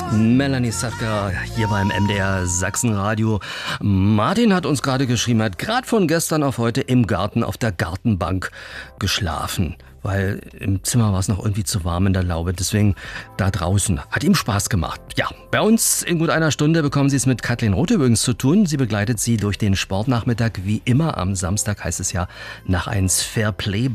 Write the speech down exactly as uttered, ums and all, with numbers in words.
Melanie Safka hier beim M D R Sachsenradio. Martin hat uns gerade geschrieben, hat gerade von gestern auf heute im Garten auf der Gartenbank geschlafen. Weil im Zimmer war es noch irgendwie zu warm in der Laube. Deswegen da draußen. Hat ihm Spaß gemacht. Ja, bei uns in gut einer Stunde bekommen Sie es mit Kathleen Roth übrigens zu tun. Sie begleitet Sie durch den Sportnachmittag. Wie immer am Samstag heißt es ja nach eins Fairplay